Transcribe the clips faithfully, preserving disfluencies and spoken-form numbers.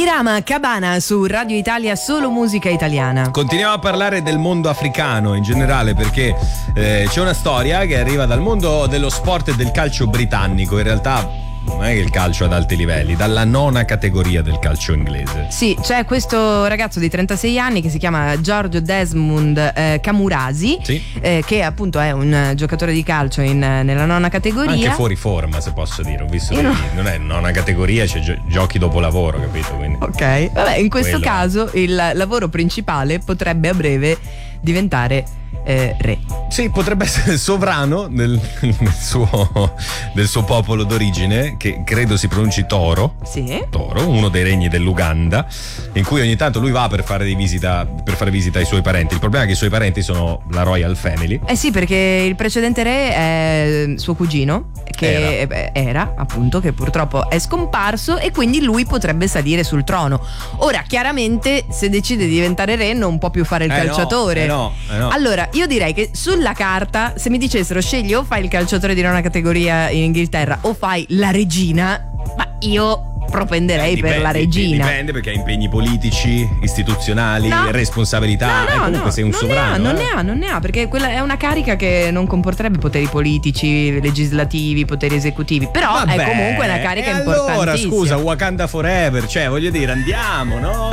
Irama Cabana su Radio Italia, solo musica italiana. Continuiamo a parlare del mondo africano in generale, perché eh, c'è una storia che arriva dal mondo dello sport e del calcio britannico. In realtà non è che il calcio ad alti livelli, dalla nona categoria del calcio inglese. Sì, c'è questo ragazzo di trentasei anni che si chiama Giorgio Desmond eh, Camurasi, sì. eh, che appunto è un giocatore di calcio in, nella nona categoria. Anche fuori forma, se posso dire. Ho visto Io dei, no. non è nona categoria, c'è gio- giochi dopo lavoro, capito? Quindi, ok, vabbè, in questo quello. caso il lavoro principale potrebbe a breve diventare eh, re. Sì, potrebbe essere sovrano del, del, suo, del suo popolo d'origine, che credo si pronunci Toro. Sì. Toro, uno dei regni dell'Uganda, in cui ogni tanto lui va per fare, di visita, per fare visita ai suoi parenti. Il problema è che i suoi parenti sono la Royal Family. Eh sì, perché il precedente re è suo cugino, che era. era appunto, che purtroppo è scomparso, e quindi lui potrebbe salire sul trono. Ora, chiaramente, se decide di diventare re non può più fare il Eh calciatore. No, eh no, eh no. Allora, io direi che sulla carta, se mi dicessero scegli o fai il calciatore di nona categoria in Inghilterra o fai la regina, ma io propenderei Eh, dipende, per la regina. Dipende, perché ha impegni politici, istituzionali, No. responsabilità. No, e no, comunque no, sei un non sovrano. Ne ha, non eh. ne ha, non ne ha, perché quella è una carica che non comporterebbe poteri politici, legislativi, poteri esecutivi. Però Vabbè, è comunque una carica e importantissima. allora, scusa, Wakanda Forever, cioè, voglio dire, andiamo, no?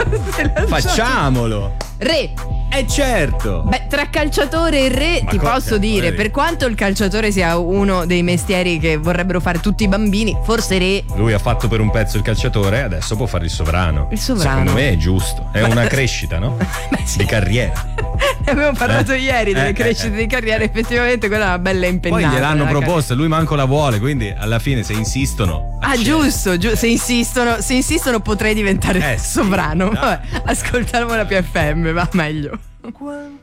Facciamolo. Re. Eh certo. Beh, tra calciatore e re Ma ti cosa- posso dire, volevi- per quanto il calciatore sia uno dei mestieri che vorrebbero fare tutti i bambini, forse re. Lui ha fatto per un pezzo il calciatore, adesso può fare il sovrano. Il sovrano. Secondo me è giusto. È una crescita, no? Beh, sì. Di carriera. Ne abbiamo parlato Eh. ieri delle Eh, crescite eh, di carriera, effettivamente quella è una bella impennata. Poi gliel'hanno nella proposta e lui manco la vuole, quindi alla fine se insistono. Ah, accetta. giusto, giu- se insistono, se insistono potrei diventare Eh, sì, sovrano. dai. Vabbè, ascoltiamo la P F M, va meglio. Quanto